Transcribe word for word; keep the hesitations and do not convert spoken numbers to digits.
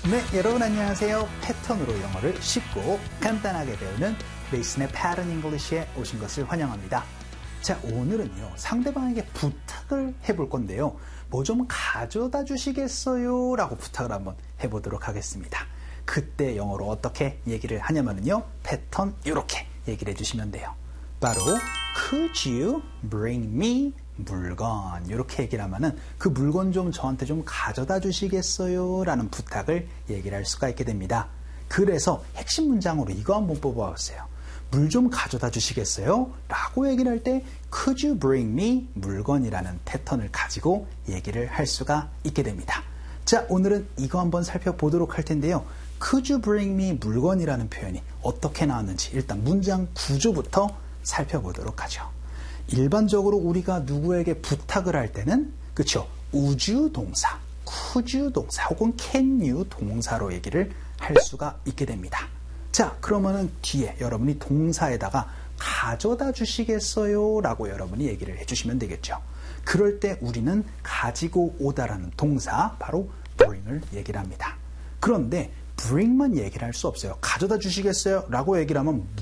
네, 여러분 안녕하세요. 패턴으로 영어를 쉽고 간단하게 배우는 레이슨의 Pattern English에 오신 것을 환영합니다. 자, 오늘은요, 상대방에게 부탁을 해볼 건데요. 뭐 좀 가져다 주시겠어요? 라고 부탁을 한번 해보도록 하겠습니다. 그때 영어로 어떻게 얘기를 하냐면요, 패턴 이렇게 얘기를 해주시면 돼요. 바로 Could you bring me 물건, 이렇게 얘기를 하면은 그 물건 좀 저한테 좀 가져다 주시겠어요? 라는 부탁을 얘기를 할 수가 있게 됩니다. 그래서 핵심 문장으로 이거 한번 뽑아봤어요. 물 좀 가져다 주시겠어요? 라고 얘기를 할 때 Could you bring me 물건이라는 패턴을 가지고 얘기를 할 수가 있게 됩니다. 자, 오늘은 이거 한번 살펴보도록 할 텐데요. Could you bring me 물건이라는 표현이 어떻게 나왔는지 일단 문장 구조부터 살펴보도록 하죠. 일반적으로 우리가 누구에게 부탁을 할 때는 그쵸, 우주 동사, could you 동사 혹은 can you 동사로 얘기를 할 수가 있게 됩니다. 자, 그러면은 뒤에 여러분이 동사에다가 가져다 주시겠어요? 라고 여러분이 얘기를 해주시면 되겠죠. 그럴 때 우리는 가지고 오다라는 동사, 바로 bring을 얘기를 합니다. 그런데 bring만 얘기를 할 수 없어요. 가져다 주시겠어요? 라고 얘기를 하면